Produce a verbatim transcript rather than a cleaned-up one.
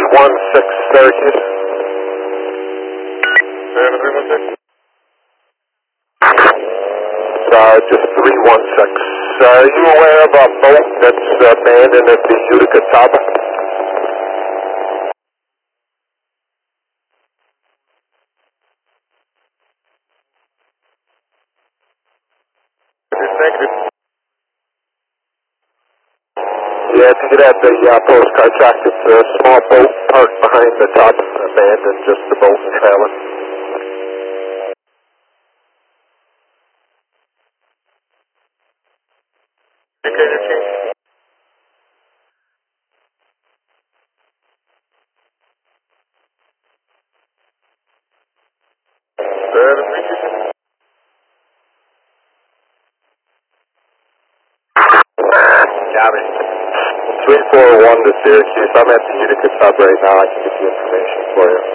one six Syracuse. Seven three one six. Uh, just three one six. Uh, are you aware of a boat that's abandoned at the Utica Top? Negative. Yeah, if you could have the uh, postcard track, it's a small boat parked behind the top, abandoned, just the boat and trailer. Indicator change. Seven three two six. Got it. three four one to Syracuse. I'm at the Utica Sub right now. I can get the information for you.